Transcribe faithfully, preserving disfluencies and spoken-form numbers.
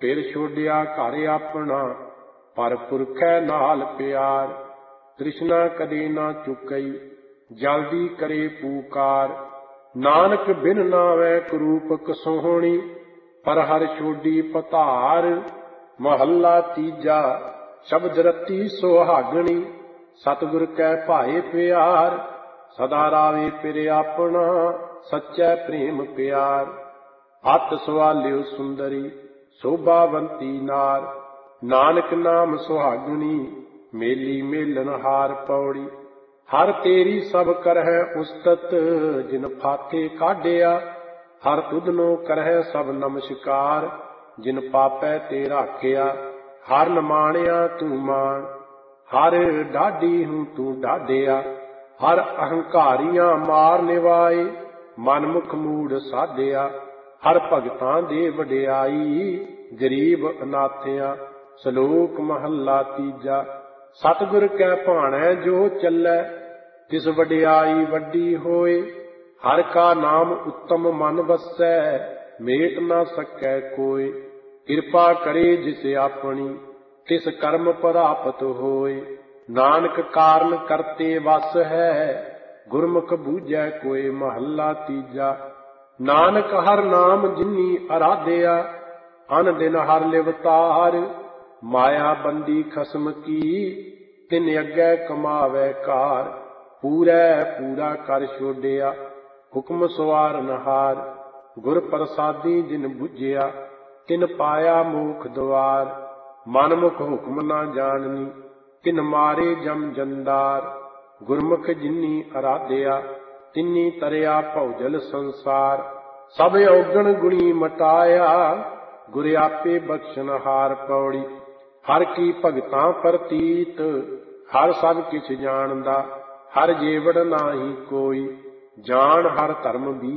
फिर छोड़िया घर अपना पर पुरखै नाल प्यार। तृष्णा कदे ना चुकई जल्दी करे पुकार। नानक बिन नावै करूप कसोहणी पर हर छोड़ी पतार। महला तीजा शब्द रती सुहागणी सतगुर कै भाए प्यार। सदा रावे फिर अपना सच्चै प्रेम प्यार। अत सवाल्यो सुंदरी शोभावंती नार। नानक नाम सुहागणी मेली मेलन हार पौड़ी। हर तेरी सब करहै उस्तत जिन फाते काढ़िया। हर तुधनो करहै सब नमस्कार जिन पापै ते राखिया। हर नमाणिया तू मान हर डाढी हूँ तू डाढिया। हर अहंकारियां मार निवाए मनमुख मूड साधिया। हर भगतां दे वडियाई गरीब अनाथिया। सलोक महला तीजा सतगुर कै भाणै जो चलै तिस वडियाई वड्डी होए। हर का नाम उत्तम मन वसै मेट ना सकै कोय। कृपा करे जिस अपनी तिस कर्म प्राप्त होए। नानक कारण करते वस है गुरमुख बूझै कोय। महला तीजा नानक हर नाम जिनी आराध्या अन दिन हर लिवतार। माया बंदी खसम की तिन अग्गै कमावै कार। पूरै पूरा कर छोड़िया हुक्म सवारन हार। गुर प्रसादी जिन बुझिया तिन पाया मोख द्वार। मनमुख हुक्म ना जाननी तिन मारे जम जंदार। गुरमुख जिनी आराध्या तिनी तरिया भौजल संसार। सब औगण गुणी मटाया गुर आपे बख्शन हार पौड़ी। हर की भगतां प्रतीत हर सब किछ जानदा। हर जेवड़ नाही कोई जान हर धर्म भी